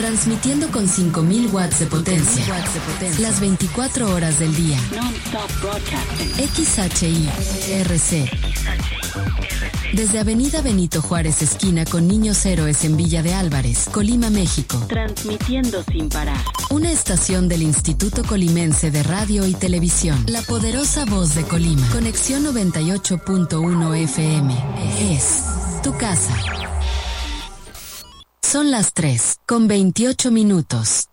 Transmitiendo con 5000 watts de potencia. Las 24 horas del día. XHI-RC. Desde Avenida Benito Juárez, esquina con Niños Héroes en Villa de Álvarez, Colima, México. Transmitiendo sin parar. Una estación del Instituto Colimense de Radio y Televisión. La poderosa voz de Colima. Conexión 98.1 FM. Es tu casa. Son las 3:28.